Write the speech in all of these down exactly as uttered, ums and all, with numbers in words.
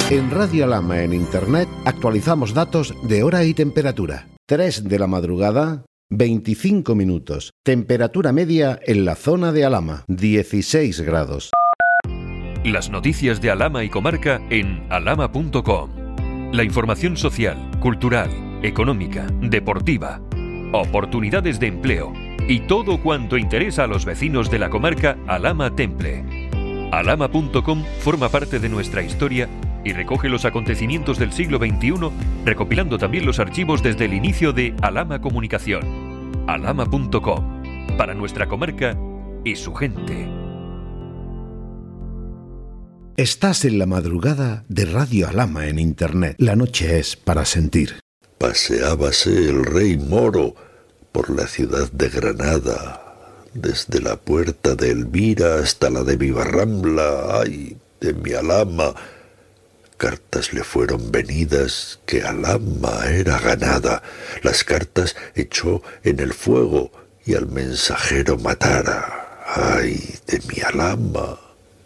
En Radio Alhama en Internet actualizamos datos de hora y temperatura. tres de la madrugada, veinticinco minutos. Temperatura media en la zona de Alhama, dieciséis grados. Las noticias de Alhama y comarca en alhama punto com. La información social, cultural, económica, deportiva, oportunidades de empleo y todo cuanto interesa a los vecinos de la comarca Alhama Temple. alhama punto com forma parte de nuestra historia y recoge los acontecimientos del siglo veintiuno, recopilando también los archivos desde el inicio de Alhama Comunicación. alhama punto com, para nuestra comarca y su gente. Estás en la madrugada de Radio Alhama en Internet. La noche es para sentir. Paseábase el rey moro por la ciudad de Granada, desde la puerta de Elvira hasta la de Vivarrambla, ay, de mi Alhama. Cartas le fueron venidas que Alhama era ganada. Las cartas echó en el fuego y al mensajero matara. Ay, de mi Alhama.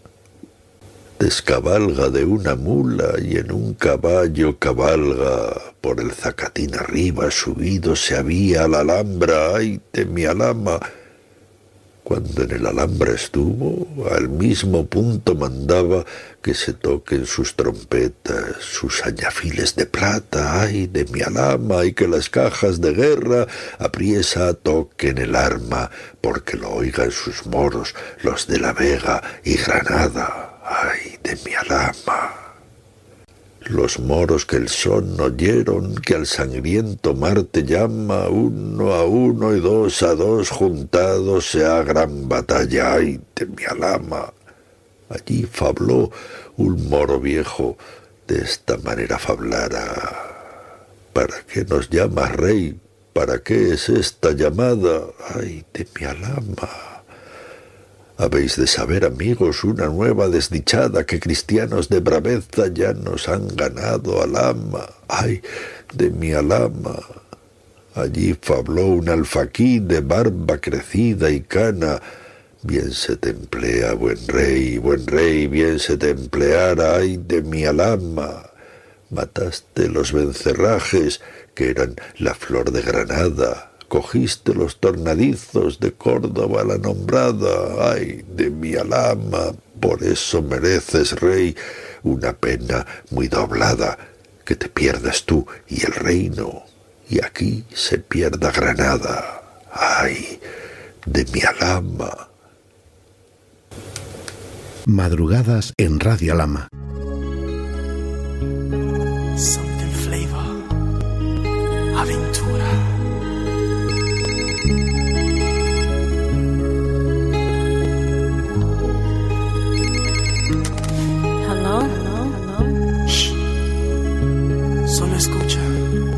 Descabalga de una mula y en un caballo cabalga. Por el zacatín arriba subido se había a la Alhambra. Ay, de mi Alhama. Cuando en el Alhambra estuvo, al mismo punto mandaba que se toquen sus trompetas, sus añafiles de plata, ay, de mi Alhama, y que las cajas de guerra apriesa toquen el arma, porque lo oigan sus moros, los de la Vega y Granada, ay, de mi Alhama. Los moros que el son oyeron, que al sangriento Marte llama, uno a uno y dos a dos juntados se ha gran batalla, ay, de mi Alhama. Allí fabló un moro viejo, de esta manera fablara. ¿Para qué nos llamas rey? ¿Para qué es esta llamada? Ay, de mi Alhama. Habéis de saber, amigos, una nueva desdichada, que cristianos de braveza ya nos han ganado Alhama. Ay, de mi Alhama. Allí fabló un alfaquí de barba crecida y cana. Bien se te emplea, buen rey, buen rey, bien se te empleara, ay, de mi Alhama. Mataste los vencerrajes, que eran la flor de Granada. Cogiste los tornadizos de Córdoba la nombrada, ay, de mi Alhama. Por eso mereces, rey, una pena muy doblada, que te pierdas tú y el reino, y aquí se pierda Granada, ay, de mi Alhama. Madrugadas en Radio Alhama. Something flavor, aventura.